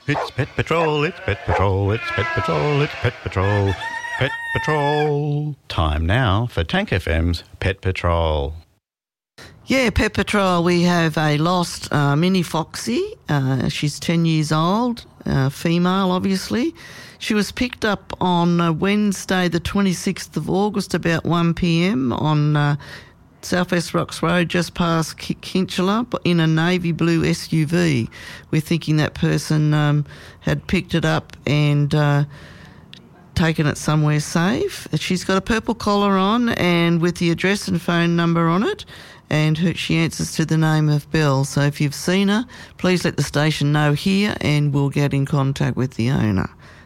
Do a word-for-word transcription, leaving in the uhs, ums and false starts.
It's Pet Patrol, it's Pet Patrol, it's Pet Patrol, it's Pet Patrol, Pet Patrol. Time now for Tank F M's Pet Patrol. Yeah, Pet Patrol, we have a lost uh, mini Foxy. Uh, she's ten years old, uh, female obviously. She was picked up on uh, Wednesday the twenty-sixth of August about one p m on uh, South West Rocks Road, just past K- Kinchela, in a navy blue S U V. We're thinking that person um, had picked it up and uh, taken it somewhere safe. She's got a purple collar on and with the address and phone number on it, and her, she answers to the name of Belle. So if you've seen her, please let the station know here and we'll get in contact with the owner.